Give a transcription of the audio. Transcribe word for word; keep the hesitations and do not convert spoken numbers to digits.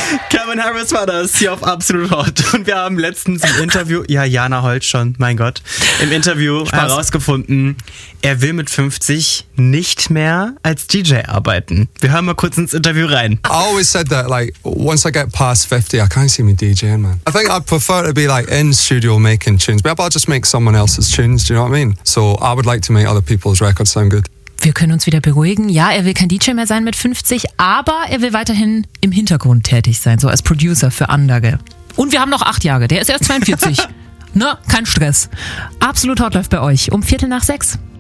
Calvin Harris war das hier auf Absolut Hot. Und wir haben letztens im Interview, ja, Jana Holt schon, mein Gott, im Interview Spaß. herausgefunden, er will mit fünfzig nicht mehr als D J arbeiten. Wir hören mal kurz ins Interview rein. I always said that, like, once I get past fifty, I can't see me DJing, man. I think I'd prefer to be, like, in studio making tunes, but I'll just make someone else's tunes, do you know what I mean? So I would like to make other people's records sound good. Wir können uns wieder beruhigen. Ja, er will kein D J mehr sein mit fünfzig, aber er will weiterhin im Hintergrund tätig sein, so als Producer für andere. Und wir haben noch acht Jahre, der ist erst zweiundvierzig. Na, kein Stress. Absolut Hot läuft bei euch um Viertel nach sechs.